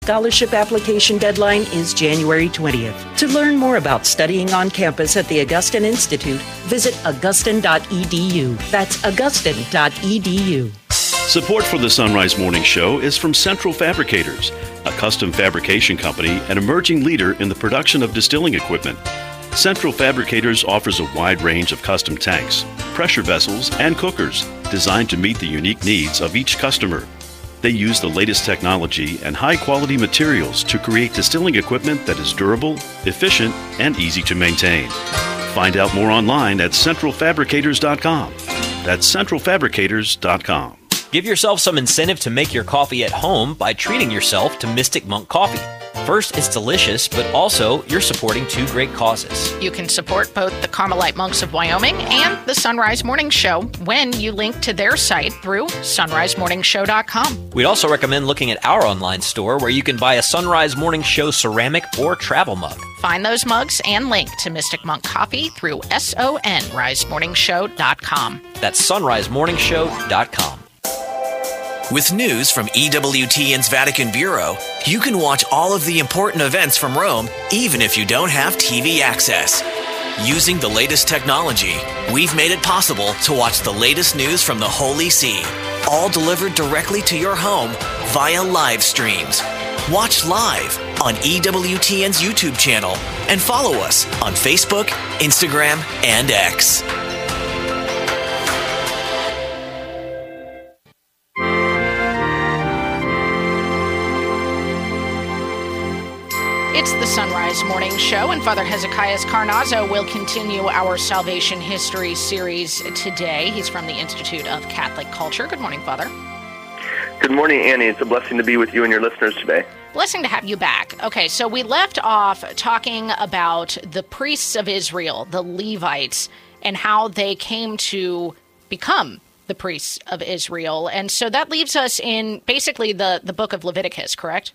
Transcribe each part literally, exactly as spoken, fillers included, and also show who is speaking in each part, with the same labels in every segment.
Speaker 1: Scholarship application deadline is January twentieth. To learn more about studying on campus at the Augustine Institute, visit augustine dot e d u. That's augustine dot e d u.
Speaker 2: Support for the Sunrise Morning Show is from Central Fabricators, a custom fabrication company and emerging leader in the production of distilling equipment. Central Fabricators offers a wide range of custom tanks, pressure vessels, and cookers designed to meet the unique needs of each customer. They use the latest technology and high-quality materials to create distilling equipment that is durable, efficient, and easy to maintain. Find out more online at central fabricators dot com. That's central fabricators dot com.
Speaker 3: Give yourself some incentive to make your coffee at home by treating yourself to Mystic Monk Coffee. First, it's delicious, but also you're supporting two great causes.
Speaker 4: You can support both the Carmelite Monks of Wyoming and the Sunrise Morning Show when you link to their site through sunrise morning show dot com.
Speaker 3: We'd also recommend looking at our online store where you can buy a Sunrise Morning Show ceramic or travel mug.
Speaker 4: Find those mugs and link to Mystic Monk Coffee through sunrise morning show dot com.
Speaker 3: That's sunrise morning show dot com.
Speaker 5: With news from E W T N's Vatican Bureau, you can watch all of the important events from Rome even if you don't have T V access. Using the latest technology, we've made it possible to watch the latest news from the Holy See, all delivered directly to your home via live streams. Watch live on E W T N's YouTube channel and follow us on Facebook, Instagram, and X.
Speaker 4: It's the Sunrise Morning Show, and Father Hezekiah Carnazzo will continue our Salvation History series today. He's from the Institute of Catholic Culture. Good morning, Father.
Speaker 6: Good morning, Annie. It's a blessing to be with you and your listeners today.
Speaker 4: Blessing to have you back. Okay, so we left off talking about the priests of Israel, the Levites, and how they came to become the priests of Israel. And so that leaves us in basically the, the book of Leviticus, correct?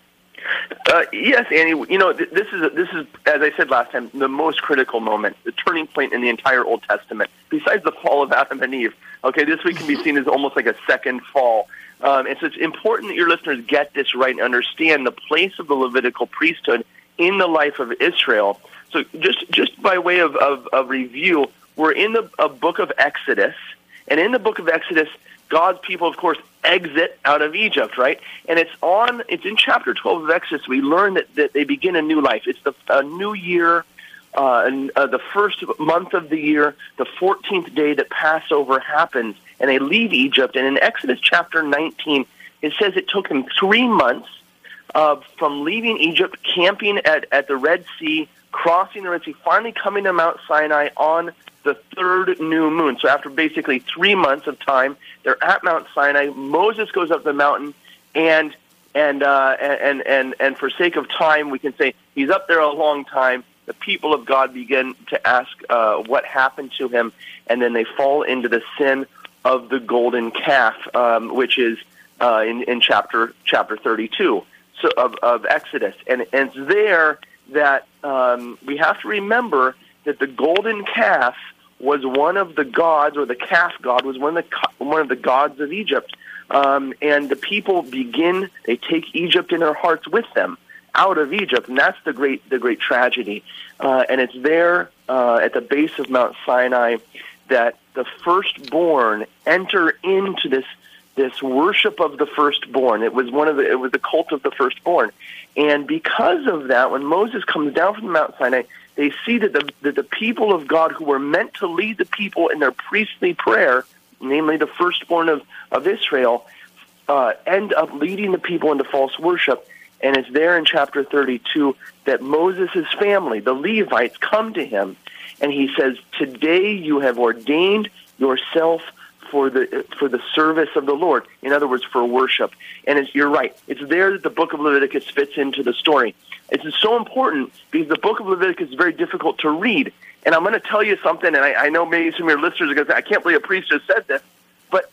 Speaker 6: Uh, yes, Annie. You know, th- this is, a, this is, as I said last time, the most critical moment, the turning point in the entire Old Testament, besides the fall of Adam and Eve. Okay, this week can be seen as almost like a second fall. Um, and so it's important that your listeners get this right and understand the place of the Levitical priesthood in the life of Israel. So just just by way of, of, of review, we're in the a book of Exodus, and in the book of Exodus, God's people, of course, exit out of Egypt, right? And it's on. It's in chapter twelve of Exodus. We learn that, that they begin a new life. It's the a new year, uh, and uh, the first month of the year, the fourteenth day that Passover happens, and they leave Egypt. And in Exodus chapter nineteen, it says it took them three months uh, from leaving Egypt, camping at, at the Red Sea, crossing the Red Sea, finally coming to Mount Sinai on the third new moon. So after basically three months of time, they're at Mount Sinai. Moses goes up the mountain, and and uh, and and and for sake of time, we can say he's up there a long time. The people of God begin to ask uh, what happened to him, and then they fall into the sin of the golden calf, um, which is uh, in, in chapter chapter thirty-two so of, of Exodus, and, and it's there that um, we have to remember that the golden calf was one of the gods, or the calf god was one of the one of the gods of Egypt. Um, and the people begin; they take Egypt in their hearts with them out of Egypt, and that's the great the great tragedy. Uh, and it's there uh, at the base of Mount Sinai that the firstborn enter into this this worship of the firstborn. It was one of the it was the cult of the firstborn, and because of that, when Moses comes down from Mount Sinai, they see that the, that the people of God who were meant to lead the people in their priestly prayer, namely the firstborn of, of Israel, uh, end up leading the people into false worship. And it's there in chapter thirty-two that Moses' family, the Levites, come to him, and he says, "Today you have ordained yourself for the for the service of the Lord." In other words, for worship. And it's, you're right. It's there that the book of Leviticus fits into the story. It's so important because the book of Leviticus is very difficult to read. And I'm going to tell you something, and I, I know maybe some of your listeners are going to say, I can't believe a priest just said this. But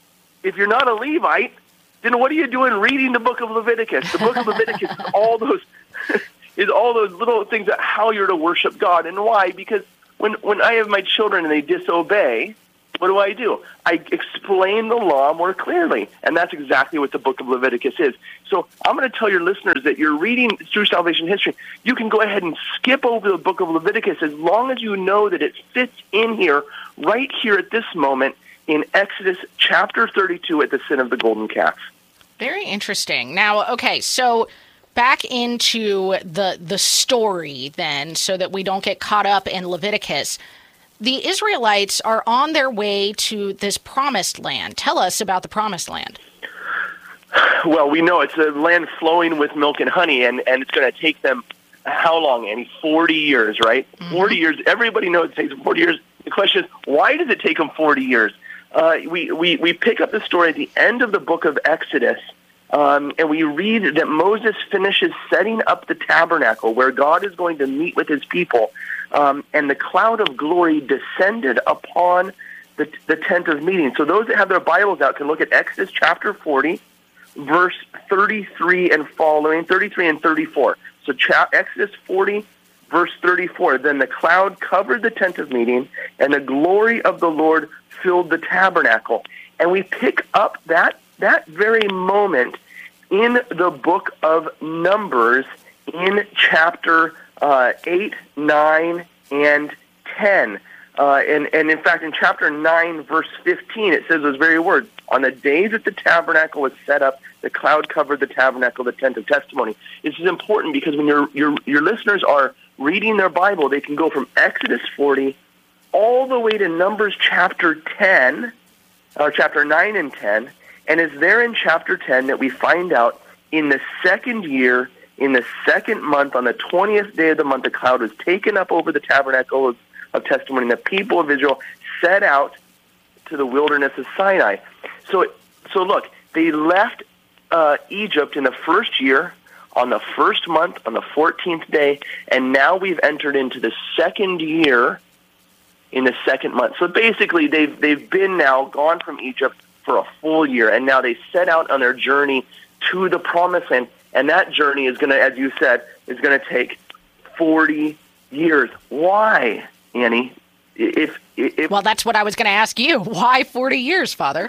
Speaker 6: if you're not a Levite, then what are you doing reading the book of Leviticus? The book of Leviticus is all those is all those little things about how you're to worship God. And why? Because when, when I have my children and they disobey, what do I do? I explain the law more clearly, and that's exactly what the book of Leviticus is. So I'm going to tell your listeners that you're reading through salvation history. You can go ahead and skip over the book of Leviticus as long as you know that it fits in here, right here at this moment in Exodus chapter thirty-two at the sin of the golden calf.
Speaker 4: Very interesting. Now, okay, so back into the the story then, so that we don't get caught up in Leviticus. The Israelites are on their way to this promised land. Tell us about the promised land.
Speaker 6: Well, we know it's a land flowing with milk and honey, and, and it's going to take them how long, Annie? forty years, right? Mm-hmm. forty years. Everybody knows it takes forty years. The question is, why does it take them forty years? Uh, we, we, we pick up the story at the end of the book of Exodus, um, and we read that Moses finishes setting up the tabernacle where God is going to meet with his people. Um, and the cloud of glory descended upon the, the tent of meeting. So those that have their Bibles out can look at Exodus chapter forty, verse thirty-three and following, thirty-three and thirty-four. So cha- Exodus forty, verse thirty-four. Then the cloud covered the tent of meeting, and the glory of the Lord filled the tabernacle. And we pick up that that very moment in the book of Numbers in chapter Uh, eight, nine, and ten. Uh, and, and in fact, in chapter nine, verse fifteen, it says those very words. On the day that the tabernacle was set up, the cloud covered the tabernacle, the tent of testimony. This is important because when your your your listeners are reading their Bible, they can go from Exodus forty all the way to Numbers chapter ten, or chapter nine and ten, and it's there in chapter ten that we find out in the second year, in the second month, on the twentieth day of the month, the cloud was taken up over the tabernacle of, of testimony, and the people of Israel set out to the wilderness of Sinai. So, so look, they left uh, Egypt in the first year, on the first month, on the fourteenth day, and now we've entered into the second year in the second month. So basically, they've they've been now gone from Egypt for a full year, and now they set out on their journey to the promised land. And that journey is going to, as you said, is going to take forty years. Why, Annie? If, if
Speaker 4: Well, that's what I was going to ask you. Why forty years, Father?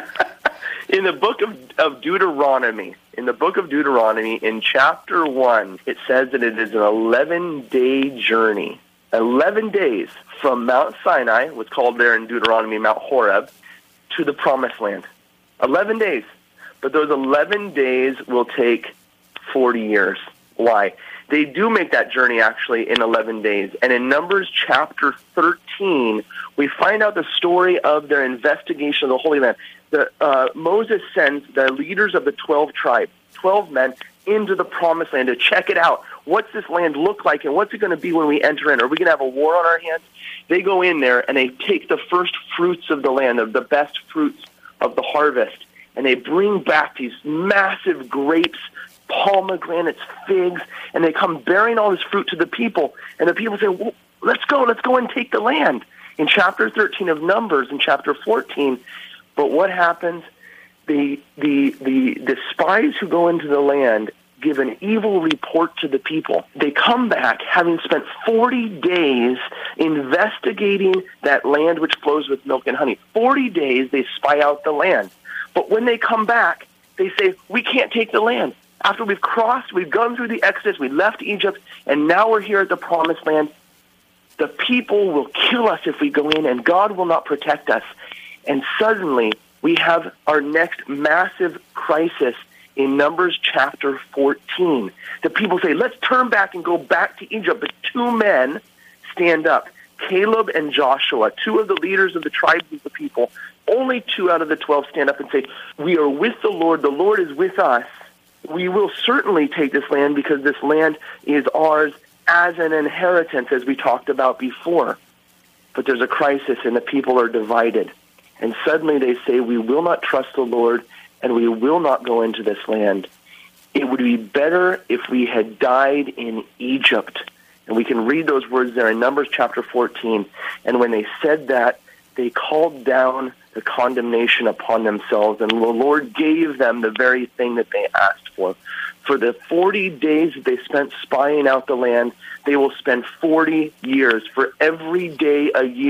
Speaker 6: In the book of, of Deuteronomy, in the book of Deuteronomy, in chapter one, it says that it is an eleven-day journey. eleven days from Mount Sinai, what's called there in Deuteronomy Mount Horeb, to the promised land. eleven days. But those eleven days will take forty years. Why? They do make that journey actually in eleven days. And in Numbers chapter thirteen, we find out the story of their investigation of the Holy Land. The, uh, Moses sends the leaders of the twelve tribes, twelve men, into the promised land to check it out. What's this land look like, and what's it going to be when we enter in? Are we going to have a war on our hands? They go in there, and they take the first fruits of the land, of the best fruits of the harvest, and they bring back these massive grapes, pomegranates, figs, and they come bearing all this fruit to the people. And the people say, well, let's go, let's go and take the land. In chapter thirteen of Numbers, in chapter fourteen, but what happens? The, the, the, the spies who go into the land give an evil report to the people. They come back having spent forty days investigating that land which flows with milk and honey. forty days they spy out the land. But when they come back, they say, we can't take the land. After we've crossed, we've gone through the Exodus, we left Egypt, and now we're here at the promised land. The people will kill us if we go in, and God will not protect us. And suddenly, we have our next massive crisis in Numbers chapter fourteen. The people say, let's turn back and go back to Egypt. But two men stand up, Caleb and Joshua, two of the leaders of the tribes of the people. Only two out of the twelve stand up and say, we are with the Lord. The Lord is with us. We will certainly take this land because this land is ours as an inheritance, as we talked about before. But there's a crisis, and the people are divided. And suddenly they say, we will not trust the Lord, and we will not go into this land. It would be better if we had died in Egypt. And we can read those words there in Numbers chapter fourteen. And when they said that, they called down the condemnation upon themselves, and the Lord gave them the very thing that they asked for. For the forty days that they spent spying out the land, they will spend forty years. For every day a year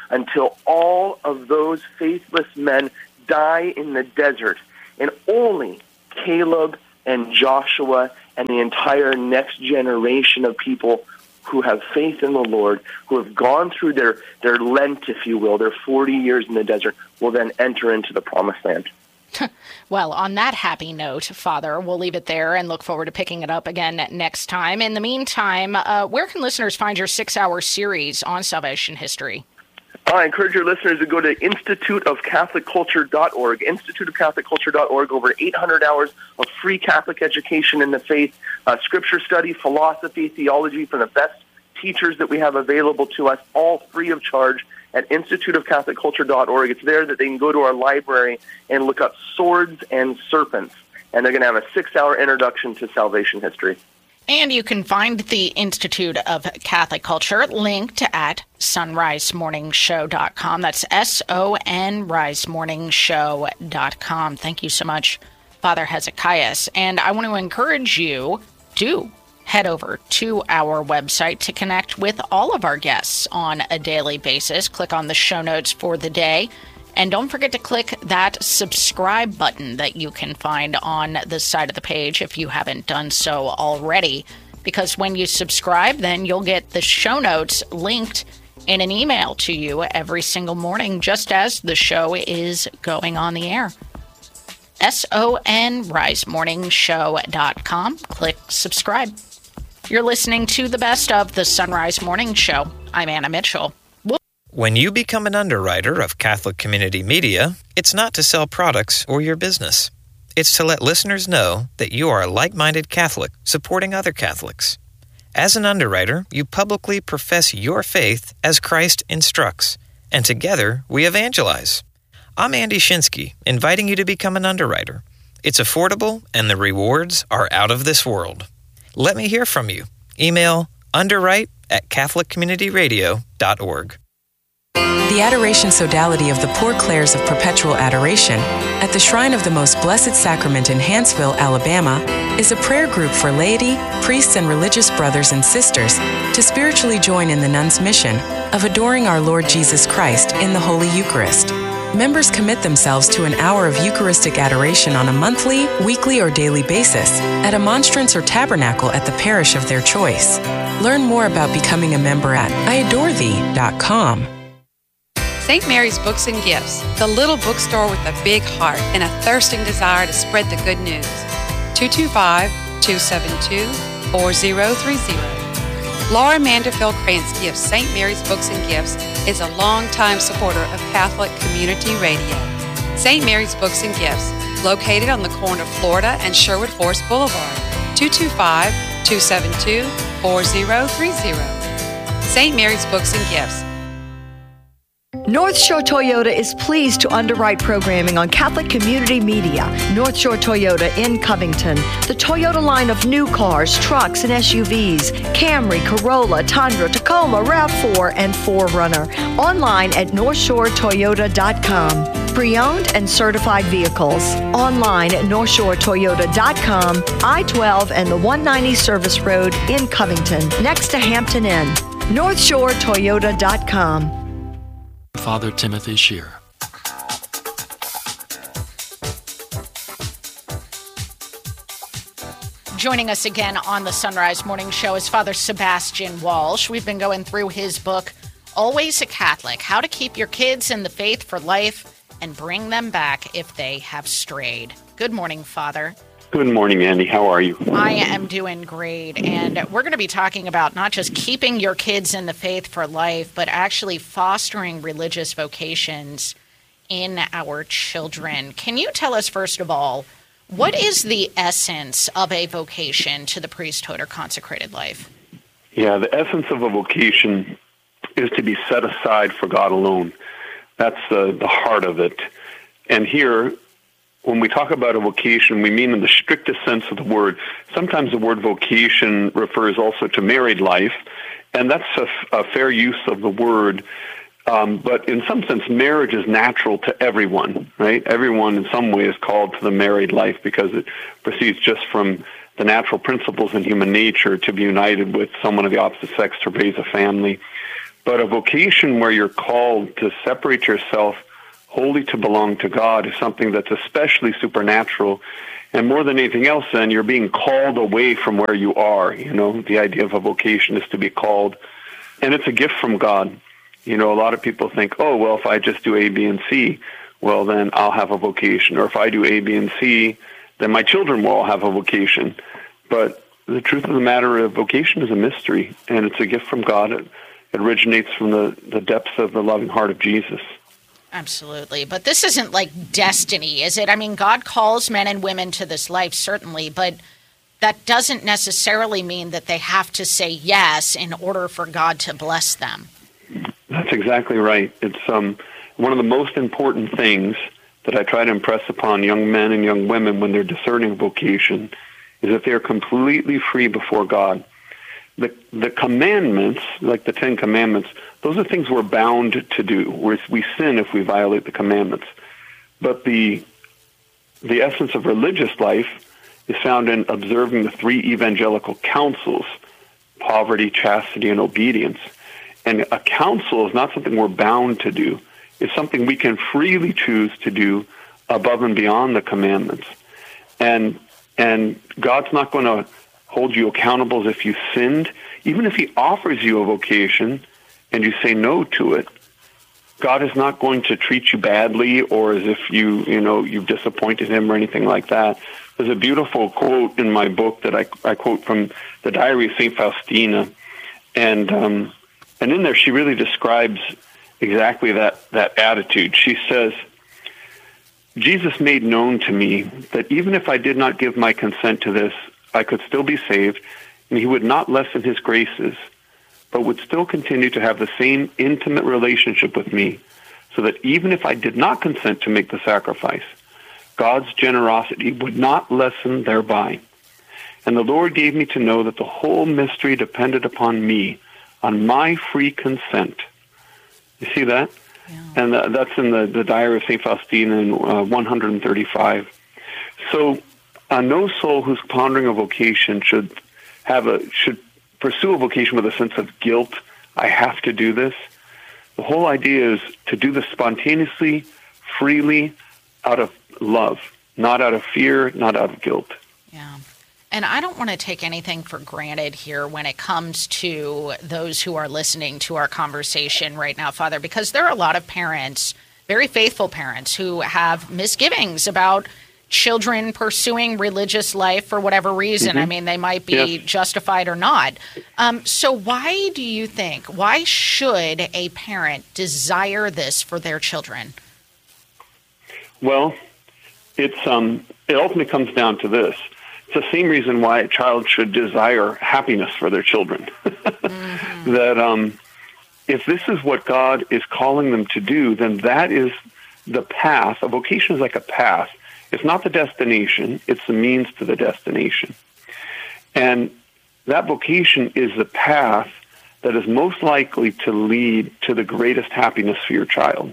Speaker 6: until all of those faithless men die in the desert. And only Caleb and Joshua and the entire next generation of people who have faith in the Lord, who have gone through their, their Lent, if you will, their forty years in the desert, will then enter into the promised land.
Speaker 4: Well, on that happy note, Father, we'll leave it there and look forward to picking it up again next time. In the meantime, uh, where can listeners find your six-hour series on salvation history?
Speaker 6: I encourage your listeners to go to institute of catholic culture dot org, institute of catholic culture dot org, over eight hundred hours of free Catholic education in the faith, uh, scripture study, philosophy, theology from the best teachers that we have available to us, all free of charge at institute of catholic culture dot org. It's there that they can go to our library and look up Swords and Serpents, and they're going to have a six-hour introduction to salvation history.
Speaker 4: And you can find the Institute of Catholic Culture linked at sunrise morning show dot com. That's S O N rise morning show dot com. Thank you so much, Father Hezekias. And I want to encourage you to head over to our website to connect with all of our guests on a daily basis. Click on the show notes for the day. And don't forget to click that subscribe button that you can find on the side of the page if you haven't done so already. Because when you subscribe, then you'll get the show notes linked in an email to you every single morning, just as the show is going on the air. S O N rise morning show dot com. Click subscribe. You're listening to the best of the Sunrise Morning Show. I'm Anna Mitchell.
Speaker 7: When you become an underwriter of Catholic Community Media, it's not to sell products or your business. It's to let listeners know that you are a like-minded Catholic supporting other Catholics. As an underwriter, you publicly profess your faith as Christ instructs, and together we evangelize. I'm Andy Shinsky, inviting you to become an underwriter. It's affordable, and the rewards are out of this world. Let me hear from you. Email underwrite at catholic community radio dot org.
Speaker 8: The Adoration Sodality of the Poor Clares of Perpetual Adoration at the Shrine of the Most Blessed Sacrament in Hanceville, Alabama, is a prayer group for laity, priests, and religious brothers and sisters to spiritually join in the nuns' mission of adoring our Lord Jesus Christ in the Holy Eucharist. Members commit themselves to an hour of Eucharistic adoration on a monthly, weekly, or daily basis at a monstrance or tabernacle at the parish of their choice. Learn more about becoming a member at I adore thee dot com.
Speaker 9: Saint Mary's Books and Gifts, the little bookstore with a big heart and a thirsting desire to spread the good news. two two five, two seven two, four zero three zero. Laura Manderfield Krantz Gifts Saint Mary's Books and Gifts is a longtime supporter of Catholic Community Radio. Saint Mary's Books and Gifts, located on the corner of Florida and Sherwood Forest Boulevard, two two five, two seven two, four zero three zero. Saint Mary's Books and Gifts.
Speaker 10: North Shore Toyota is pleased to underwrite programming on Catholic Community Media. North Shore Toyota in Covington. The Toyota line of new cars, trucks, and S U Vs. Camry, Corolla, Tundra, Tacoma, RAV four, and four runner. Online at north shore toyota dot com. Pre-owned and certified vehicles. Online at north shore toyota dot com. I twelve and the one ninety Service Road in Covington, next to Hampton Inn. north shore toyota dot com.
Speaker 11: Father Timothy Shear.
Speaker 4: Joining us again on the Sunrise Morning Show is Father Sebastian Walsh. We've been going through his book, Always a Catholic, How to Keep Your Kids in the Faith for Life and Bring Them Back if They Have Strayed. Good morning, Father.
Speaker 12: Good morning, Andy. How are you?
Speaker 4: I am doing great, and we're going to be talking about not just keeping your kids in the faith for life, but actually fostering religious vocations in our children. Can you tell us, first of all, what is the essence of a vocation to the priesthood or consecrated life?
Speaker 12: Yeah, the essence of a vocation is to be set aside for God alone. That's the, the heart of it. And here, when we talk about a vocation, we mean in the strictest sense of the word. Sometimes the word vocation refers also to married life, and that's a, a fair use of the word. Um, but in some sense, marriage is natural to everyone, right? Everyone in some way is called to the married life because it proceeds just from the natural principles in human nature to be united with someone of the opposite sex to raise a family. But a vocation where you're called to separate yourself wholly to belong to God is something that's especially supernatural. And more than anything else, then, you're being called away from where you are. You know, the idea of a vocation is to be called. And it's a gift from God. You know, a lot of people think, oh, well, if I just do A, B, and C, well, then I'll have a vocation. Or if I do A, B, and C, then my children will all have a vocation. But the truth of the matter, a vocation is a mystery, and it's a gift from God. It, it originates from the, the depths of the loving heart of Jesus.
Speaker 4: Absolutely. But this isn't like destiny, is it? I mean, God calls men and women to this life, certainly, but that doesn't necessarily mean that they have to say yes in order for God to bless them.
Speaker 12: That's exactly right. It's um, one of the most important things that I try to impress upon young men and young women when they're discerning vocation is that they're completely free before God. The the commandments, like the Ten Commandments, those are things we're bound to do. We're, we sin if we violate the commandments. But the the essence of religious life is found in observing the three evangelical counsels: poverty, chastity, and obedience. And a counsel is not something we're bound to do. It's something we can freely choose to do above and beyond the commandments. And and God's not going to hold you accountable as if you sinned. Even if he offers you a vocation and you say no to it, God is not going to treat you badly or as if you, you know, you've disappointed him or anything like that. There's a beautiful quote in my book that I, I quote from the Diary of Saint Faustina. And um, and in there she really describes exactly that, that attitude. She says, Jesus made known to me that even if I did not give my consent to this, I could still be saved, and he would not lessen his graces, but would still continue to have the same intimate relationship with me, so that even if I did not consent to make the sacrifice, God's generosity would not lessen thereby. And the Lord gave me to know that the whole mystery depended upon me, on my free consent. You see that? Yeah. And uh, that's in the, the Diary of Saint Faustina in uh, one thirty-five. So, Uh, no soul who's pondering a vocation should have a should pursue a vocation with a sense of guilt. I have to do this. The whole idea is to do this spontaneously, freely, out of love, not out of fear, not out of guilt.
Speaker 4: Yeah. And I don't want to take anything for granted here when it comes to those who are listening to our conversation right now, Father, because there are a lot of parents, very faithful parents, who have misgivings about children pursuing religious life for whatever reason. Mm-hmm. I mean, they might be yes. justified or not. Um, so why do you think, why should a parent desire this for their children?
Speaker 12: Well, it's um, it ultimately comes down to this. It's the same reason why a child should desire happiness for their children. mm-hmm. That um, if this is what God is calling them to do, then that is the path. A vocation is like a path. It's not the destination, it's the means to the destination. And that vocation is the path that is most likely to lead to the greatest happiness for your child.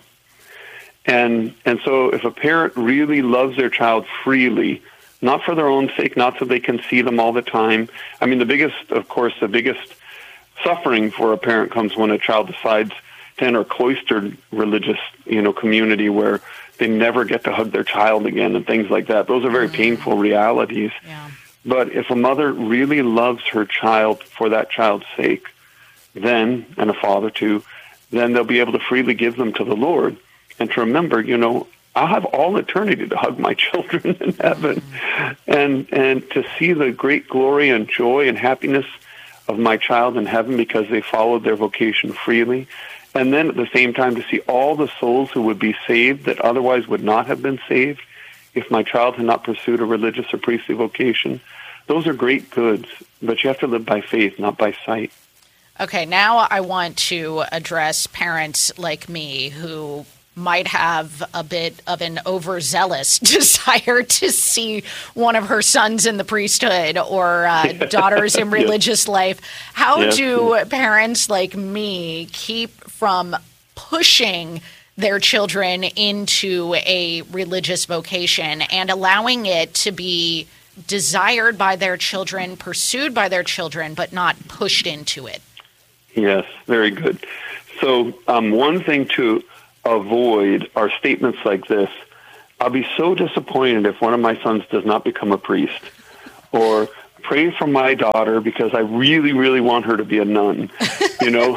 Speaker 12: And and so if a parent really loves their child freely, not for their own sake, not so they can see them all the time. I mean, the biggest, of course, the biggest suffering for a parent comes when a child decides to enter a cloistered religious, you know, community where they never get to hug their child again and things like that. Those are very painful realities. Yeah. But if a mother really loves her child for that child's sake, then, and a father too, then they'll be able to freely give them to the Lord. And to remember, you know, I'll have all eternity to hug my children in heaven. Mm-hmm. And, and to see the great glory and joy and happiness of my child in heaven because they followed their vocation freely. And then at the same time to see all the souls who would be saved that otherwise would not have been saved if my child had not pursued a religious or priestly vocation. Those are great goods, but you have to live by faith, not by sight.
Speaker 4: Okay, now I want to address parents like me who might have a bit of an overzealous desire to see one of her sons in the priesthood or uh, daughters in religious yes. life. How yes. do parents like me keep from pushing their children into a religious vocation and allowing it to be desired by their children, pursued by their children, but not pushed into it?
Speaker 12: Yes, very good. so um, one thing to avoid are statements like this: I'll be so disappointed if one of my sons does not become a priest, or pray for my daughter because I really, really want her to be a nun. You know,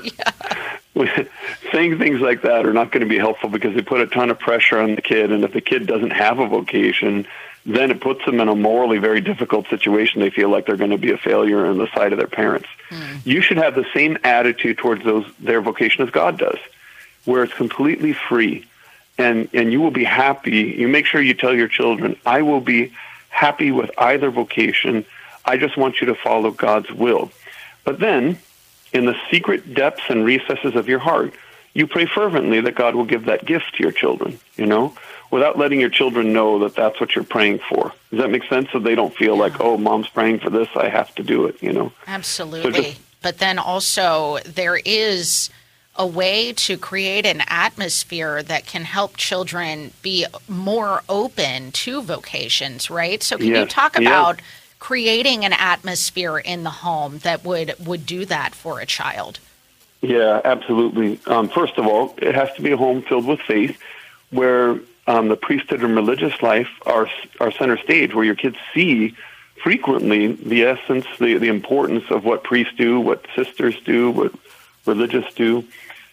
Speaker 12: saying things like that are not going to be helpful because they put a ton of pressure on the kid, and if the kid doesn't have a vocation, then it puts them in a morally very difficult situation. They feel like they're going to be a failure on the side of their parents. Mm. You should have the same attitude towards those their vocation as God does, where it's completely free, and and you will be happy. You make sure you tell your children, I will be happy with either vocation. I just want you to follow God's will. But then, in the secret depths and recesses of your heart, you pray fervently that God will give that gift to your children, you know, without letting your children know that that's what you're praying for. Does that make sense? So they don't feel yeah. like, oh, mom's praying for this, I have to do it, you know?
Speaker 4: Absolutely.
Speaker 12: So just,
Speaker 4: but then also there is a way to create an atmosphere that can help children be more open to vocations, right? So can yes, you talk about yes. creating an atmosphere in the home that would, would do that for a child?
Speaker 12: Yeah, absolutely. Um, first of all, it has to be a home filled with faith where um, the priesthood and religious life are, are center stage, where your kids see frequently the essence, the, the importance of what priests do, what sisters do, what religious do.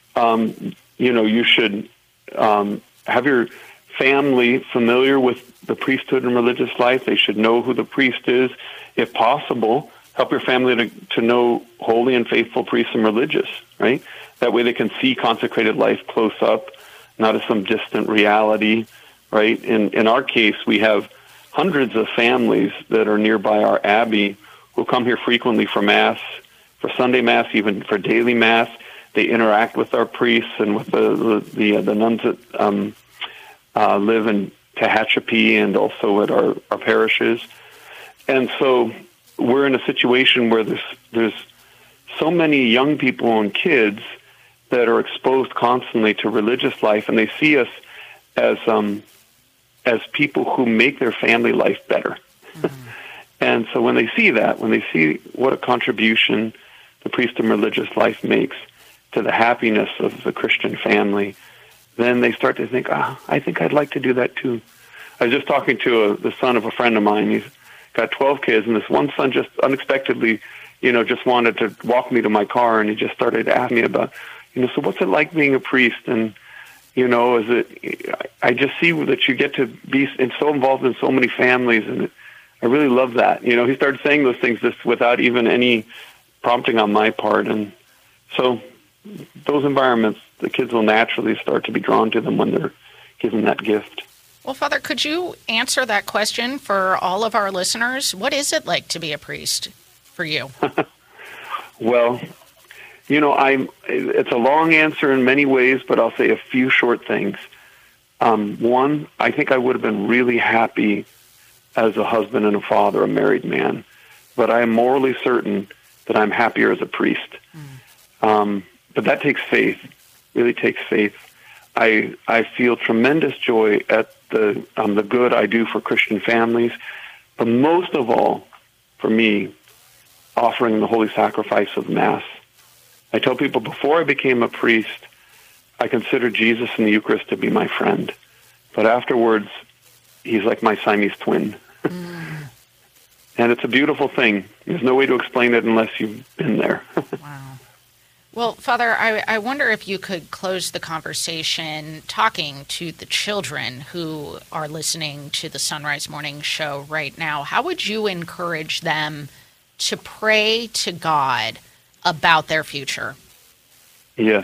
Speaker 12: Um, you know, you should um, have your family familiar with the priesthood and religious life. They should know who the priest is. If possible, help your family to, to know holy and faithful priests and religious, right? That way they can see consecrated life close up, not as some distant reality, right? In, in our case, we have hundreds of families that are nearby our abbey who come here frequently for Mass, for Sunday Mass, even for daily Mass. They interact with our priests and with the the, the, uh, the nuns that um, uh, live in Tehachapi and also at our, our parishes. And so we're in a situation where there's there's so many young people and kids that are exposed constantly to religious life, and they see us as um, as people who make their family life better. Mm-hmm. And so when they see that, when they see what a contribution the priest and religious life makes to the happiness of the Christian family, then they start to think, ah, I think I'd like to do that too. I was just talking to a, the son of a friend of mine. He's got twelve kids, and this one son just unexpectedly, you know, just wanted to walk me to my car, and he just started asking me about, you know, so what's it like being a priest? And, you know, is it, I just see that you get to be so involved in so many families, and it, I really love that. You know, he started saying those things just without even any prompting on my part. And so those environments, the kids will naturally start to be drawn to them when they're given that gift.
Speaker 4: Well, Father, could you answer that question for all of our listeners? What is it like to be a priest for you?
Speaker 12: Well, you know, I'm. It's a long answer in many ways, but I'll say a few short things. Um, one, I think I would have been really happy as a husband and a father, a married man, but I am morally certain that I'm happier as a priest. Mm. Um, but that takes faith, really takes faith. I I feel tremendous joy at the um, the good I do for Christian families, but most of all, for me, offering the holy sacrifice of Mass. I tell people before I became a priest, I considered Jesus in the Eucharist to be my friend, but afterwards, he's like my Siamese twin. Mm. And it's a beautiful thing. There's no way to explain it unless you've been there.
Speaker 4: Wow. Well, Father, I, I wonder if you could close the conversation talking to the children who are listening to the Sunrise Morning Show right now. How would you encourage them to pray to God about their future?
Speaker 12: Yes.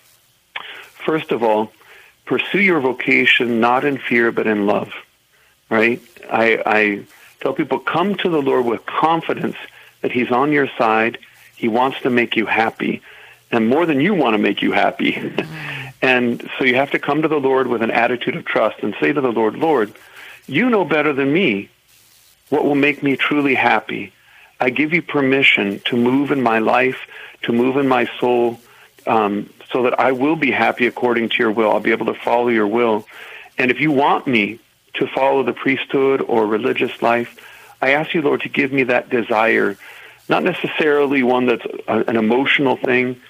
Speaker 12: First of all, pursue your vocation not in fear but in love, right? I, I tell people, come to the Lord with confidence that he's on your side. He wants to make you happy, and more than you want to make you happy. Mm. And so you have to come to the Lord with an attitude of trust and say to the Lord, Lord, you know better than me what will make me truly happy. I give you permission to move in my life, to move in my soul, um, so that I will be happy according to your will. I'll be able to follow your will. And if you want me to follow the priesthood or religious life, I ask you, Lord, to give me that desire, not necessarily one that's a, an emotional thing,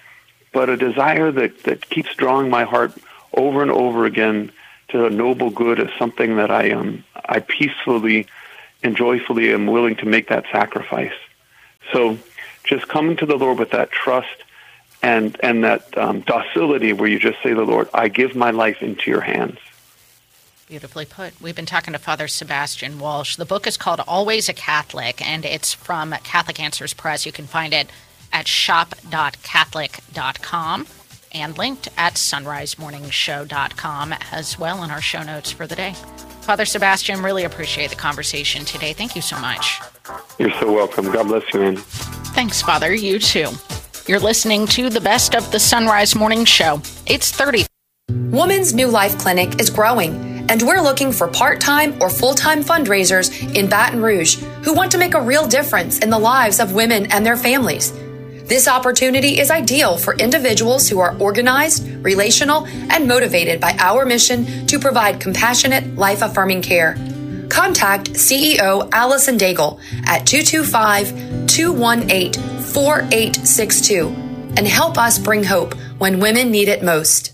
Speaker 12: but a desire that, that keeps drawing my heart over and over again to a noble good is something that I um I peacefully and joyfully am willing to make that sacrifice. So just coming to the Lord with that trust and and that um, docility where you just say to the Lord, I give my life into your hands.
Speaker 4: Beautifully put. We've been talking to Father Sebastian Walsh. The book is called Always a Catholic, and it's from Catholic Answers Press. You can find it at shop dot catholic dot com and linked at sunrise morning show dot com as well in our show notes for the day. Father Sebastian, really appreciate the conversation today. Thank you so much.
Speaker 12: You're so welcome. God bless you, Annie.
Speaker 4: Thanks, Father. You too. You're listening to the best of the Sunrise Morning Show. It's thirty.
Speaker 13: Woman's New Life Clinic is growing, and we're looking for part-time or full-time fundraisers in Baton Rouge who want to make a real difference in the lives of women and their families. This opportunity is ideal for individuals who are organized, relational, and motivated by our mission to provide compassionate, life-affirming care. Contact C E O Allison Daigle at two two five, two one eight, four eight six two and help us bring hope when women need it most.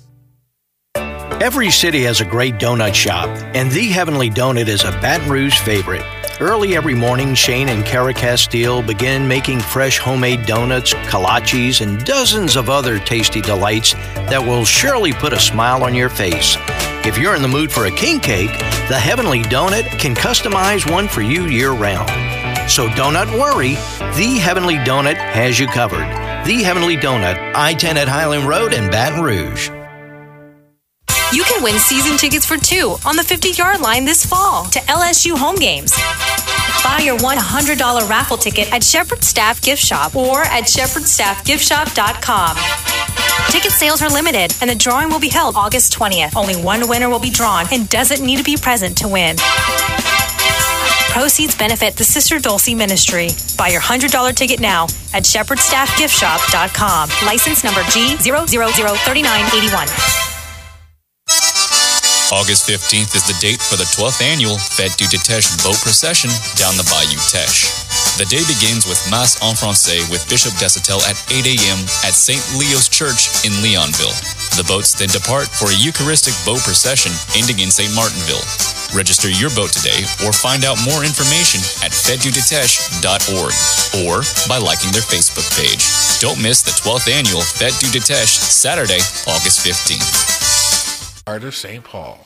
Speaker 14: Every city has a great donut shop, and The Heavenly Donut is a Baton Rouge favorite. Early every morning, Shane and Kara Castile begin making fresh homemade donuts, kolaches, and dozens of other tasty delights that will surely put a smile on your face. If you're in the mood for a king cake, The Heavenly Donut can customize one for you year-round. So don't not worry, The Heavenly Donut has you covered. The Heavenly Donut, I ten at Highland Road in Baton Rouge.
Speaker 15: You can win season tickets for two on the fifty-yard line this fall to L S U home games. Buy your one hundred dollars raffle ticket at Shepherd Staff Gift Shop or at shepherd staff gift shop dot com. Ticket sales are limited, and the drawing will be held August twentieth. Only one winner will be drawn and doesn't need to be present to win. Proceeds benefit the Sister Dulcie Ministry. Buy your one hundred dollars ticket now at shepherd staff gift shop dot com. License number G zero zero zero three nine eight one.
Speaker 16: August fifteenth is the date for the twelfth annual Fête du Teche boat procession down the Bayou Teche. The day begins with Mass en Francais with Bishop Desitel at eight a.m. at Saint Leo's Church in Leonville. The boats then depart for a Eucharistic boat procession ending in Saint Martinville. Register your boat today or find out more information at fete du teche dot org or by liking their Facebook page. Don't miss the twelfth annual Fête du Teche, Saturday, August fifteenth.
Speaker 17: Heart of Saint Paul.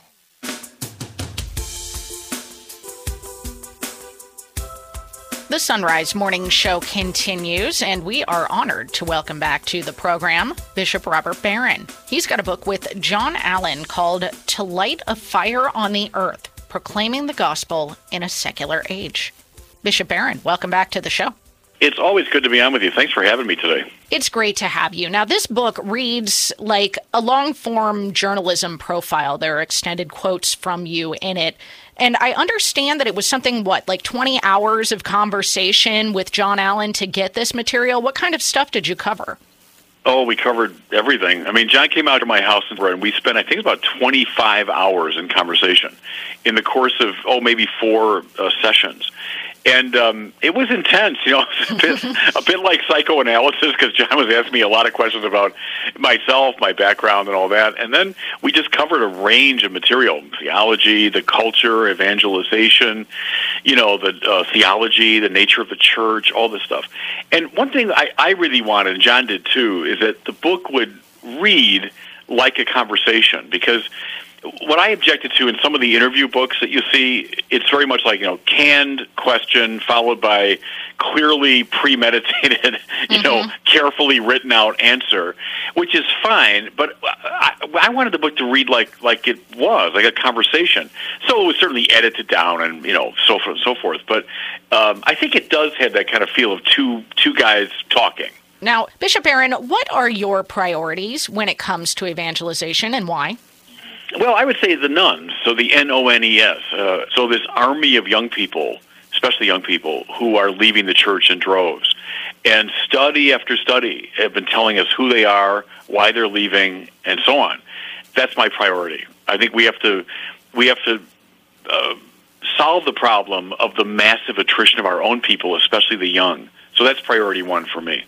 Speaker 4: The Sunrise Morning Show continues, and we are honored to welcome back to the program Bishop Robert Barron. He's got a book with John Allen called To Light a Fire on the Earth, Proclaiming the Gospel in a Secular Age. Bishop Barron, welcome back to the show.
Speaker 18: It's always good to be on with you. Thanks for having me today.
Speaker 4: It's great to have you. Now, this book reads like a long-form journalism profile. There are extended quotes from you in it. And I understand that it was something, what, like twenty hours of conversation with John Allen to get this material? What kind of stuff did you cover?
Speaker 18: Oh, we covered everything. I mean, John came out to my house and we spent, I think, about twenty-five hours in conversation in the course of, oh, maybe four uh, sessions. And um, it was intense, you know, a bit, a bit like psychoanalysis, because John was asking me a lot of questions about myself, my background, and all that. And then we just covered a range of material: theology, the culture, evangelization, you know, the uh, theology, the nature of the church, all this stuff. And one thing I, I really wanted, and John did too, is that the book would read like a conversation, because what I objected to in some of the interview books that you see, it's very much like, you know, canned question followed by clearly premeditated, you mm-hmm. know, carefully written out answer, which is fine. But I, I wanted the book to read like like it was, like a conversation. So it was certainly edited down and, you know, so forth and so forth. But um, I think it does have that kind of feel of two two guys talking.
Speaker 4: Now, Bishop Barron, what are your priorities when it comes to evangelization, and why?
Speaker 18: Well, I would say the nuns, so the N O N E S. Uh, so this army of young people, especially young people, who are leaving the church in droves. And study after study have been telling us who they are, why they're leaving, and so on. That's my priority. I think we have to we have to uh, solve the problem of the massive attrition of our own people, especially the young. So that's priority one for me.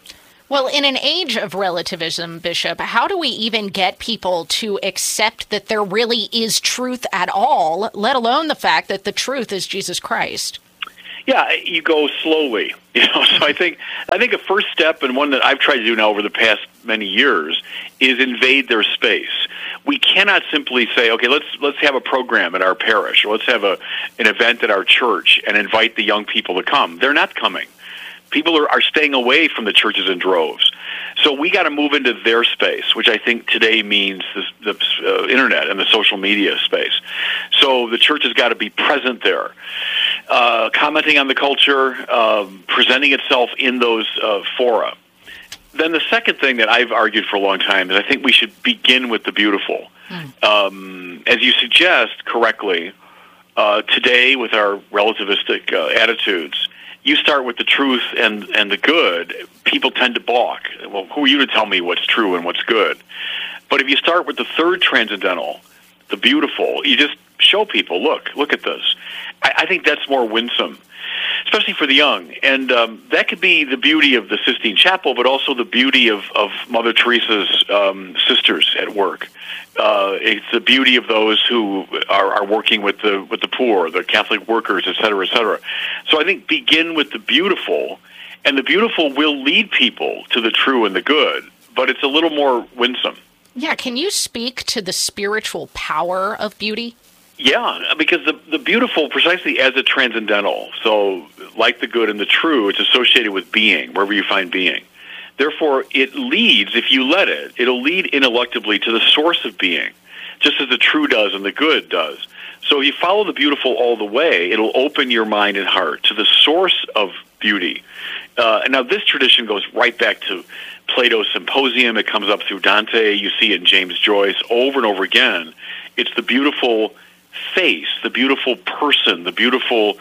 Speaker 4: Well, in an age of relativism, Bishop, how do we even get people to accept that there really is truth at all, let alone the fact that the truth is Jesus Christ?
Speaker 18: Yeah, you go slowly. You know, so I think I think a first step, and one that I've tried to do now over the past many years, is invade their space. We cannot simply say, okay, let's let's have a program at our parish, or let's have a an event at our church and invite the young people to come. They're not coming. People are, are staying away from the churches in droves. So we got to move into their space, which I think today means the, the uh, internet and the social media space. So the church has got to be present there, uh, commenting on the culture, uh, presenting itself in those uh, fora. Then the second thing that I've argued for a long time is I think we should begin with the beautiful. Mm. Um, as you suggest correctly, uh, today with our relativistic uh, attitudes, you start with the truth and, and the good, people tend to balk. Well, who are you to tell me what's true and what's good? But if you start with the third transcendental, the beautiful, you just show people, look, look at this. I, I think that's more winsome, especially for the young. And um, that could be the beauty of the Sistine Chapel, but also the beauty of, of Mother Teresa's um, sisters at work. Uh, it's the beauty of those who are, are working with the with the poor, the Catholic workers, et cetera, et cetera. So I think begin with the beautiful, and the beautiful will lead people to the true and the good, but it's a little more winsome.
Speaker 4: Yeah, can you speak to the spiritual power of beauty?
Speaker 18: Yeah, because the the beautiful, precisely as a transcendental, so like the good and the true, it's associated with being, wherever you find being. Therefore, it leads, if you let it, it'll lead ineluctably to the source of being, just as the true does and the good does. So if you follow the beautiful all the way, it'll open your mind and heart to the source of beauty. Uh, and now this tradition goes right back to Plato's Symposium. It comes up through Dante. You see it in James Joyce over and over again. It's the beautiful face, the beautiful person, the beautiful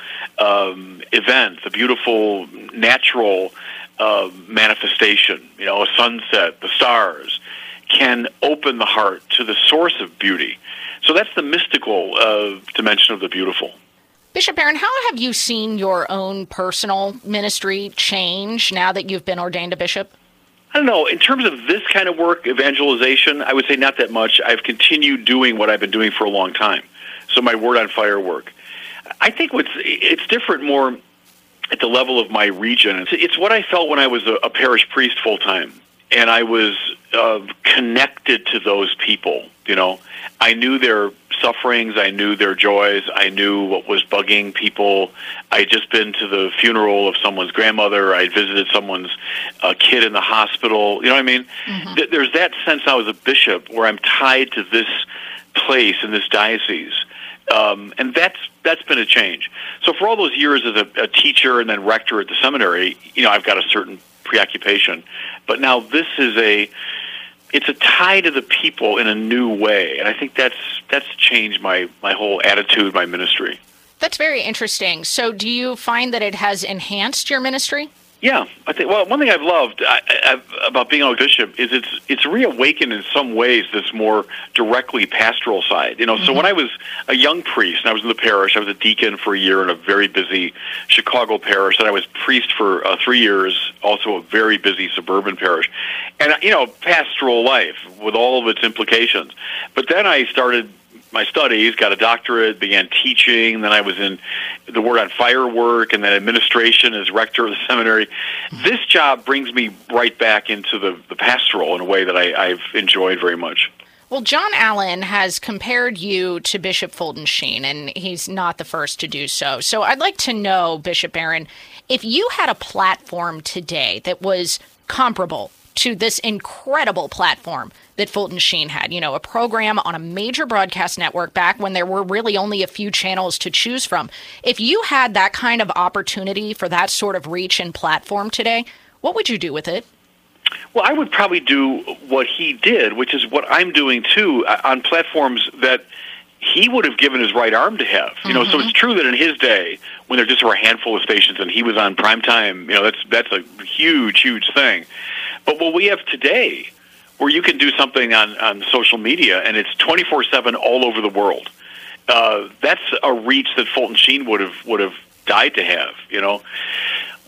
Speaker 18: um, event, the beautiful natural uh, manifestation, you know, a sunset, the stars, can open the heart to the source of beauty. So that's the mystical uh, dimension of the beautiful.
Speaker 4: Bishop Barron, how have you seen your own personal ministry change now that you've been ordained a bishop?
Speaker 18: I don't know. In terms of this kind of work, evangelization, I would say not that much. I've continued doing what I've been doing for a long time. So my Word on Fire work. I think what's it's different more at the level of my region. It's, it's what I felt when I was a, a parish priest full time, and I was uh, connected to those people. You know, I knew their sufferings, I knew their joys, I knew what was bugging people. I had just been to the funeral of someone's grandmother. I had visited someone's uh, kid in the hospital. You know what I mean? Mm-hmm. Th- there's that sense now as a bishop where I'm tied to this place in this diocese. Um, and that's that's been a change. So for all those years as a, a teacher and then rector at the seminary, you know, I've got a certain preoccupation. But now this is a, it's a tie to the people in a new way. And I think that's that's changed my, my whole attitude, my ministry.
Speaker 4: That's very interesting. So do you find that it has enhanced your ministry?
Speaker 18: Yeah, I think. Well, one thing I've loved I, I, about being a bishop is it's it's reawakened in some ways this more directly pastoral side. You know, mm-hmm. So when I was a young priest and I was in the parish, I was a deacon for a year in a very busy Chicago parish. Then I was priest for uh, three years, also a very busy suburban parish, and you know, pastoral life with all of its implications. But then I started my studies, got a doctorate, began teaching, then I was in the Word on Fire work, and then administration as rector of the seminary. This job brings me right back into the, the pastoral in a way that I, I've enjoyed very much.
Speaker 4: Well, John Allen has compared you to Bishop Fulton Sheen, and he's not the first to do so. So I'd like to know, Bishop Barron, if you had a platform today that was comparable to this incredible platform that Fulton Sheen had, you know, a program on a major broadcast network back when there were really only a few channels to choose from. If you had that kind of opportunity for that sort of reach and platform today, what would you do with it?
Speaker 18: Well, I would probably do what he did, which is what I'm doing too, on platforms that he would have given his right arm to have. You know, mm-hmm. So it's true that in his day, when there just were a handful of stations and he was on prime time, you know, that's that's a huge, huge thing. But what we have today, where you can do something on, on social media and it's twenty-four seven all over the world, uh, that's a reach that Fulton Sheen would have would have died to have. You know,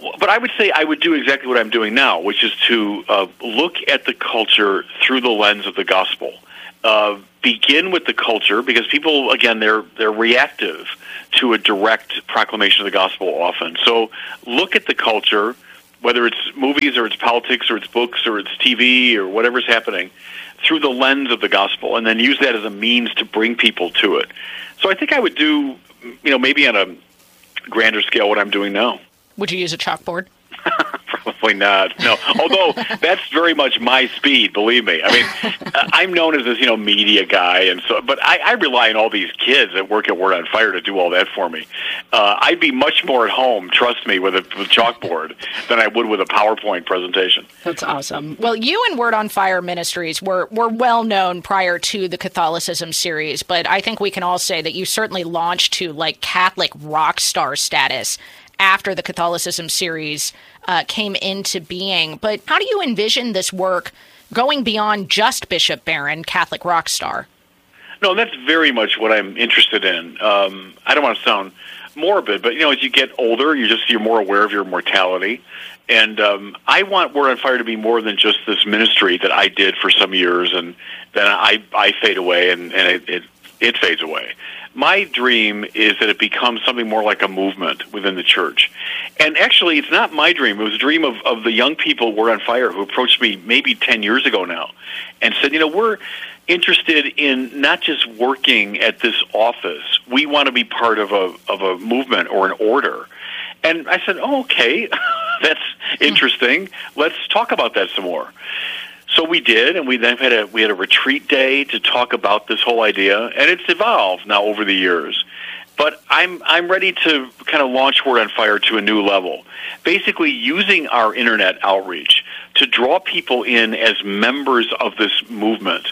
Speaker 18: But I would say I would do exactly what I'm doing now, which is to uh, look at the culture through the lens of the gospel. Uh, begin with the culture, because people, again, they're they're reactive to a direct proclamation of the gospel often. So look at the culture, whether it's movies or it's politics or it's books or it's T V or whatever's happening, through the lens of the gospel, and then use that as a means to bring people to it. So I think I would do, you know, maybe on a grander scale what I'm doing now.
Speaker 4: Would you use a chalkboard?
Speaker 18: Probably not. No. Although that's very much my speed, believe me. I mean, I'm known as this, you know, media guy, and so. But I, I rely on all these kids that work at Word on Fire to do all that for me. Uh, I'd be much more at home, trust me, with a with chalkboard than I would with a PowerPoint presentation.
Speaker 4: That's awesome. Well, you and Word on Fire Ministries were were well known prior to the Catholicism series, but I think we can all say that you certainly launched to like Catholic rock star status after the Catholicism series uh, came into being. But how do you envision this work going beyond just Bishop Barron, Catholic rock star?
Speaker 18: No, that's very much what I'm interested in. Um, I don't want to sound morbid, but, you know, as you get older, you just, you're more aware of your mortality. And um, I want Word on Fire to be more than just this ministry that I did for some years, and then I, I fade away, and, and it, it, it fades away. My dream is that it becomes something more like a movement within the church. And actually, it's not my dream. It was a dream of, of the young people at Word on Fire who approached me maybe ten years ago now and said, you know, we're interested in not just working at this office. We want to be part of a of a movement or an order. And I said, oh, okay, that's interesting. Let's talk about that some more. So we did, and we then had a we had a retreat day to talk about this whole idea, and it's evolved now over the years. But I'm I'm ready to kind of launch Word on Fire to a new level, basically using our internet outreach to draw people in as members of this movement,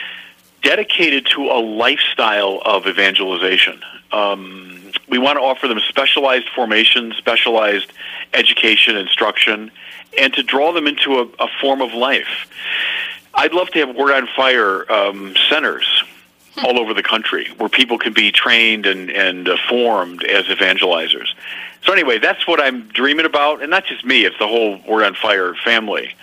Speaker 18: dedicated to a lifestyle of evangelization. Um, we want to offer them specialized formation, specialized education, instruction, and to draw them into a, a form of life. I'd love to have Word on Fire um, centers all over the country where people can be trained and, and uh, formed as evangelizers. So anyway, that's what I'm dreaming about, and not just me, it's the whole Word on Fire family.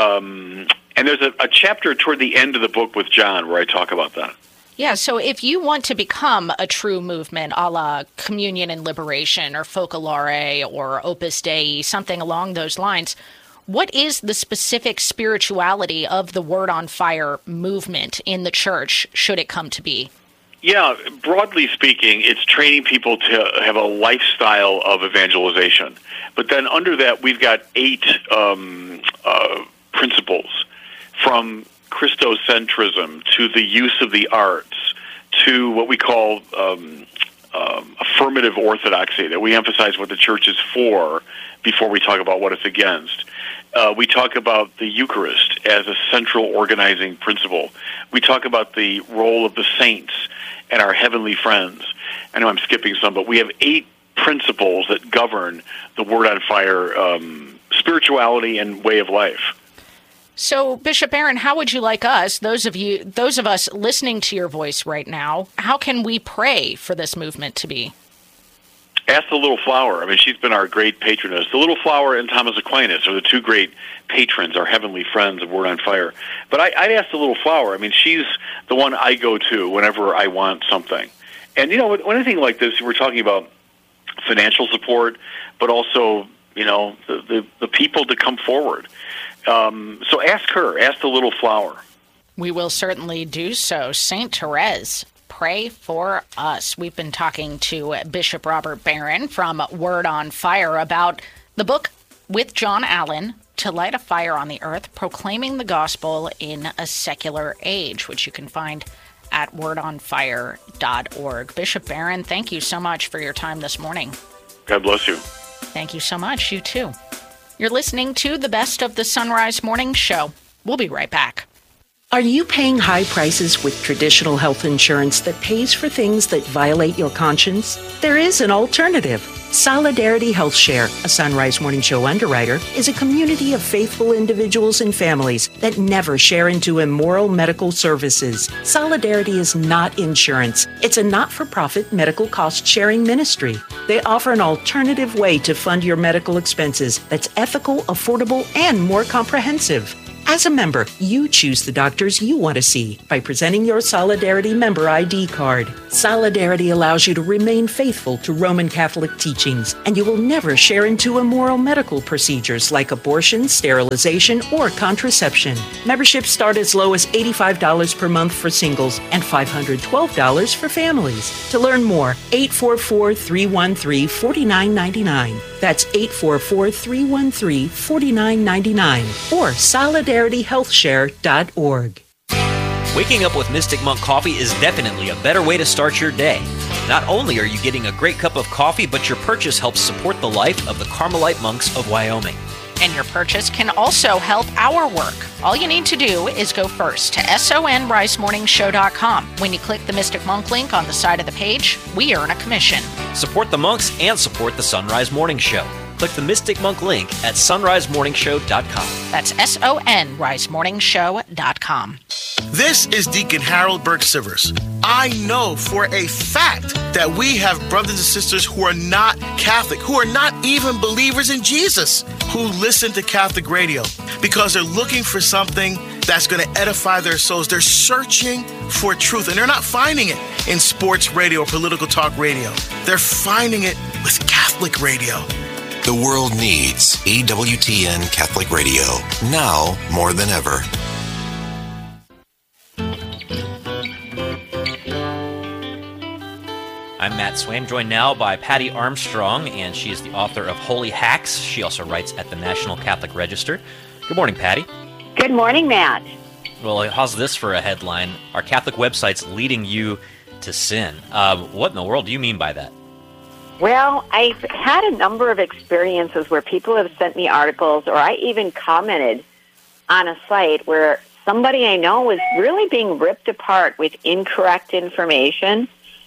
Speaker 18: Um, and there's a, a chapter toward the end of the book with John where I talk about that.
Speaker 4: Yeah, so if you want to become a true movement a la Communion and Liberation or Focolare or Opus Dei, something along those lines, what is the specific spirituality of the Word on Fire movement in the church, should it come to be?
Speaker 18: Yeah, broadly speaking, it's training people to have a lifestyle of evangelization. But then under that, we've got eight um, uh, principles, from Christocentrism to the use of the arts to what we call um, um, affirmative orthodoxy, that we emphasize what the church is for before we talk about what it's against. Uh, we talk about the Eucharist as a central organizing principle. We talk about the role of the saints and our heavenly friends. I know I'm skipping some, but we have eight principles that govern the Word on Fire um, spirituality and way of life.
Speaker 4: So, Bishop Barron, how would you like us, those of you, those of us listening to your voice right now, how can we pray for this movement to be?
Speaker 18: Ask the Little Flower. I mean, she's been our great patroness. The Little Flower and Thomas Aquinas are the two great patrons, our heavenly friends of Word on Fire. But I, I'd ask the Little Flower. I mean, she's the one I go to whenever I want something. And, you know, with anything like this, we're talking about financial support, but also, you know, the, the, the people to come forward. Um, so ask her, ask the Little Flower.
Speaker 4: We will certainly do so. Saint Therese, pray for us. We've been talking to Bishop Robert Barron from Word on Fire about the book with John Allen, To Light a Fire on the Earth, Proclaiming the Gospel in a Secular Age, which you can find at word on fire dot org. Bishop Barron, thank you so much for your time this morning.
Speaker 18: God bless you.
Speaker 4: Thank you so much. You too. You're listening to the Best of the Sunrise Morning Show. We'll be right back.
Speaker 1: Are you paying high prices with traditional health insurance that pays for things that violate your conscience? There is an alternative. Solidarity Health Share, a Sunrise Morning Show underwriter, is a community of faithful individuals and families that never share into immoral medical services. Solidarity is not insurance. It's a not-for-profit medical cost-sharing ministry. They offer an alternative way to fund your medical expenses that's ethical, affordable, and more comprehensive. As a member, you choose the doctors you want to see by presenting your Solidarity member I D card. Solidarity allows you to remain faithful to Roman Catholic teachings, and you will never share into immoral medical procedures like abortion, sterilization, or contraception. Memberships start as low as eighty-five dollars per month for singles and five hundred twelve dollars for families. To learn more, eight four four, three one three, four nine nine nine. That's eight four four, three one three, four nine nine nine or solidarity health share dot org.
Speaker 3: Waking up with Mystic Monk Coffee is definitely a better way to start your day. Not only are you getting a great cup of coffee, but your purchase helps support the life of the Carmelite monks of Wyoming.
Speaker 4: And your purchase can also help our work. All you need to do is go first to sonrise morning show dot com. When you click the Mystic Monk link on the side of the page, we earn a commission.
Speaker 3: Support the monks and support the Sunrise Morning Show. Click the Mystic Monk link at sunrise morning show dot com.
Speaker 4: That's S O N rise morning show dot com.
Speaker 19: This is Deacon Harold Burke Sivers. I know for a fact that we have brothers and sisters who are not Catholic, who are not even believers in Jesus, who listen to Catholic radio because they're looking for something that's going to edify their souls. They're searching for truth, and they're not finding it in sports radio or political talk radio. They're finding it with Catholic radio.
Speaker 20: The world needs E W T N Catholic Radio, now more than ever.
Speaker 3: I'm Matt Swaim, joined now by Patty Armstrong, and she is the author of Holy Hacks. She also writes at the National Catholic Register. Good morning, Patty.
Speaker 21: Good morning, Matt.
Speaker 3: Well, how's this for a headline? Are Catholic websites leading you to sin? Um, what in the world do you mean by that?
Speaker 21: Well, I've had a number of experiences where people have sent me articles, or I even commented on a site where somebody I know was really being ripped apart with incorrect information.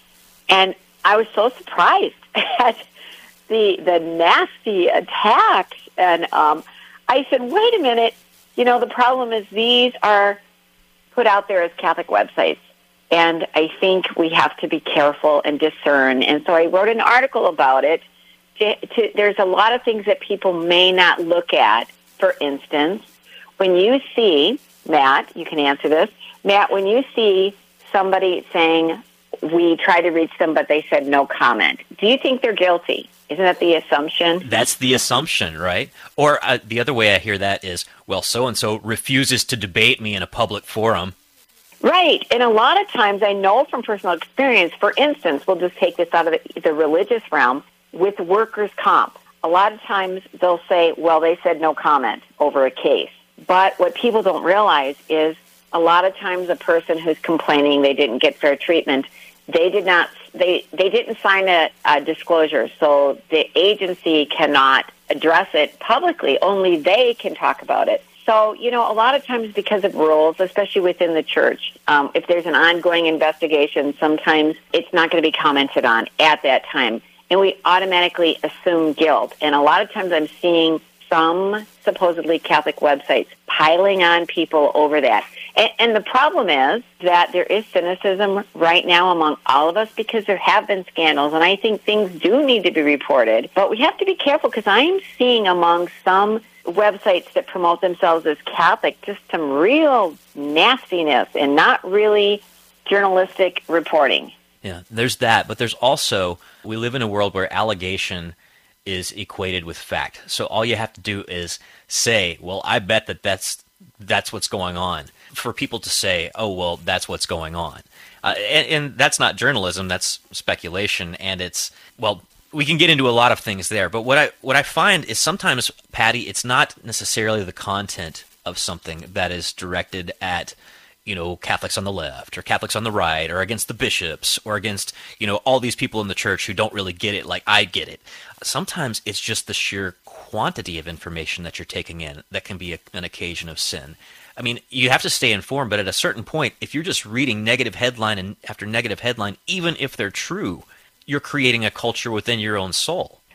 Speaker 21: And I was so surprised at the the nasty attacks. And um, I said, wait a minute, you know, the problem is these are put out there as Catholic websites. And I think we have to be careful and discern. And so I wrote an article about it. To, to, there's a lot of things that people may not look at. For instance, when you see, Matt, you can answer this. Matt, when you see somebody saying, we tried to reach them, but they said no comment, do you think they're guilty? Isn't that the assumption?
Speaker 3: That's the assumption, right? Or uh, the other way I hear that is, well, so-and-so refuses to debate me in a public forum.
Speaker 21: Right. And a lot of times I know from personal experience, for instance, we'll just take this out of the, the religious realm, with workers' comp. A lot of times they'll say, well, they said no comment over a case. But what people don't realize is a lot of times a person who's complaining they didn't get fair treatment, they did not, they, they didn't sign a, a disclosure. So the agency cannot address it publicly. Only they can talk about it. So, you know, a lot of times because of rules, especially within the church, um, if there's an ongoing investigation, sometimes it's not going to be commented on at that time. And we automatically assume guilt. And a lot of times I'm seeing some supposedly Catholic websites piling on people over that. And, and the problem is that there is cynicism right now among all of us because there have been scandals. And I think things do need to be reported. But we have to be careful because I am seeing among some websites that promote themselves as Catholic just some real nastiness and not really journalistic reporting.
Speaker 3: Yeah, there's that, but there's also, we live in a world where allegation is equated with fact. So all you have to do is say, well, I bet that that's that's what's going on. For people to say, oh, well, that's what's going on. Uh, and, and that's not journalism, that's speculation, and it's, well, we can get into a lot of things there, but what I what I find is sometimes, Patty, it's not necessarily the content of something that is directed at, you know, Catholics on the left or Catholics on the right or against the bishops or against, you know, all these people in the church who don't really get it like I get it. Sometimes it's just the sheer quantity of information that you're taking in that can be a, an occasion of sin. I mean, you have to stay informed, but at a certain point, if you're just reading negative headline and after negative headline, even if they're true, you're creating a culture within your own soul.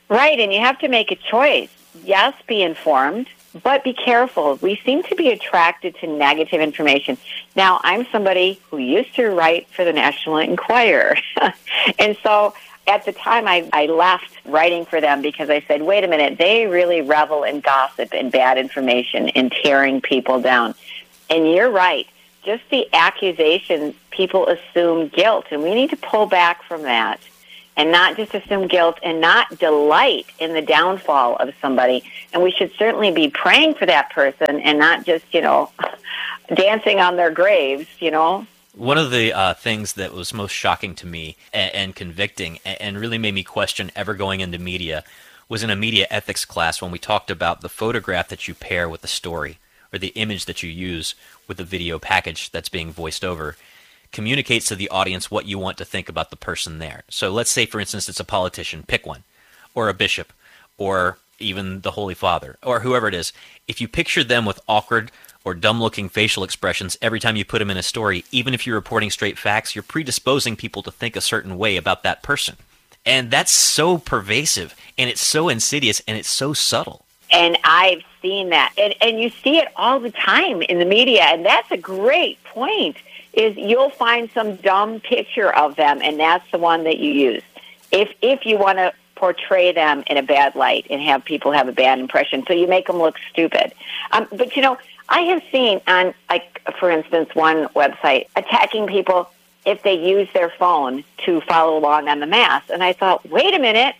Speaker 21: Right, and you have to make a choice. Yes, be informed, but be careful. We seem to be attracted to negative information. Now, I'm somebody who used to write for the National Enquirer. And so at the time, I, I left writing for them because I said, wait a minute, they really revel in gossip and bad information and tearing people down. And you're right. Just the accusation, people assume guilt, and we need to pull back from that and not just assume guilt and not delight in the downfall of somebody. And we should certainly be praying for that person and not just, you know, dancing on their graves, you know.
Speaker 3: One of the uh, things that was most shocking to me and, and convicting and, and really made me question ever going into media was in a media ethics class when we talked about the photograph that you pair with the story or the image that you use with the video package that's being voiced over communicates to the audience what you want to think about the person there. So let's say, for instance, it's a politician, pick one, or a bishop, or even the Holy Father, or whoever it is. If you picture them with awkward or dumb-looking facial expressions every time you put them in a story, even if you're reporting straight facts, you're predisposing people to think a certain way about that person. And that's so pervasive, and it's so insidious, and it's so subtle.
Speaker 21: And I've seen that. And, and you see it all the time in the media, and that's a great point, is you'll find some dumb picture of them, and that's the one that you use. If if you want to portray them in a bad light and have people have a bad impression, so you make them look stupid. Um, but, you know, I have seen on, like, for instance, one website attacking people if they use their phone to follow along on the Mass. And I thought, wait a minute.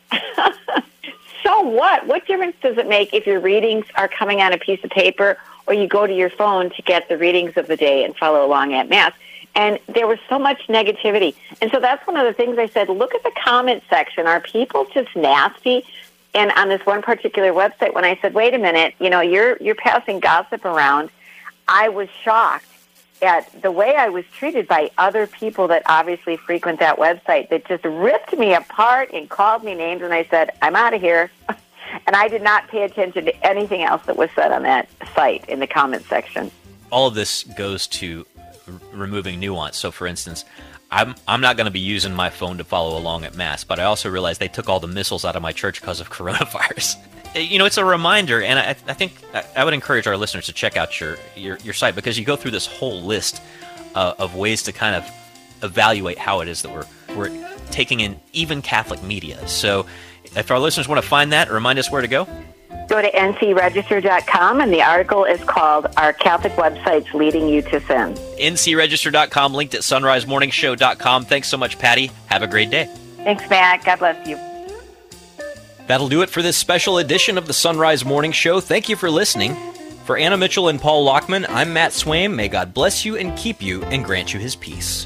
Speaker 21: So what? What difference does it make if your readings are coming on a piece of paper or you go to your phone to get the readings of the day and follow along at Mass? And there was so much negativity. And so that's one of the things I said, look at the comment section. Are people just nasty? And on this one particular website, when I said, wait a minute, you know, you're you're passing gossip around, I was shocked at the way I was treated by other people that obviously frequent that website that just ripped me apart and called me names. And I said, I'm out of here. And I did not pay attention to anything else that was said on that site in the comment section.
Speaker 3: All of this goes to r- removing nuance. So, for instance, I'm I'm not going to be using my phone to follow along at Mass, but I also realized they took all the missiles out of my church because of coronavirus. You know, it's a reminder, and I, I think I would encourage our listeners to check out your, your, your site, because you go through this whole list uh, of ways to kind of evaluate how it is that we're we're taking in even Catholic media. So if our listeners want to find that, remind us where to go.
Speaker 21: Go to N C register dot com, and the article is called Are Catholic Websites Leading You to Sin?
Speaker 3: N C register dot com, linked at sunrise morning show dot com. Thanks so much, Patty. Have a great day.
Speaker 21: Thanks, Matt. God bless you.
Speaker 3: That'll do it for this special edition of the Sunrise Morning Show. Thank you for listening. For Anna Mitchell and Paul Lockman, I'm Matt Swaim. May God bless you and keep you and grant you his peace.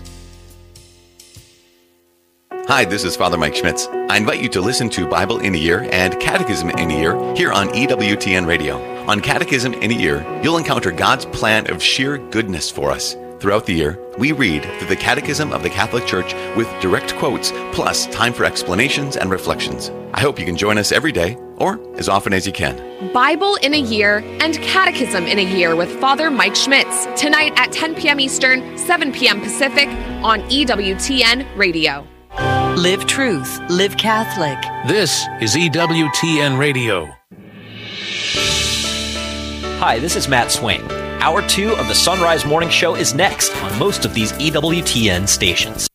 Speaker 2: Hi, this is Father Mike Schmitz. I invite you to listen to Bible in a Year and Catechism in a Year here on E W T N Radio. On Catechism in a Year, you'll encounter God's plan of sheer goodness for us. Throughout the year, we read through the Catechism of the Catholic Church with direct quotes, plus time for explanations and reflections. I hope you can join us every day, or as often as you can.
Speaker 22: Bible in a Year and Catechism in a Year with Father Mike Schmitz, tonight at ten p.m. Eastern, seven p.m. Pacific on E W T N Radio.
Speaker 23: Live truth, live Catholic.
Speaker 17: This is E W T N Radio.
Speaker 3: Hi, this is Matt Swaim. Hour two of the Sunrise Morning Show is next on most of these E W T N stations.